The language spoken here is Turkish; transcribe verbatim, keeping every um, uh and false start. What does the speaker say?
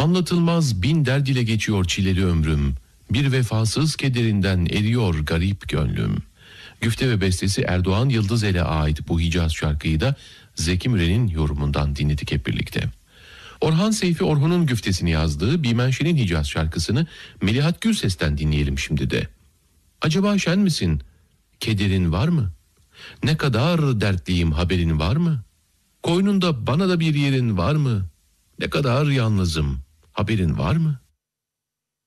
Anlatılmaz bin derd ile geçiyor çileli ömrüm. Bir vefasız kederinden eriyor garip gönlüm. Güfte ve bestesi Erdoğan Yıldızel'e ait bu Hicaz şarkıyı da Zeki Müren'in yorumundan dinledik hep birlikte. Orhan Seyfi Orhun'un güftesini yazdığı Bimenşe'nin Hicaz şarkısını Melihat Gürses'ten dinleyelim şimdi de. Acaba şen misin? Kederin var mı? Ne kadar dertliyim haberin var mı? Koynunda bana da bir yerin var mı? Ne kadar yalnızım haberin var mı?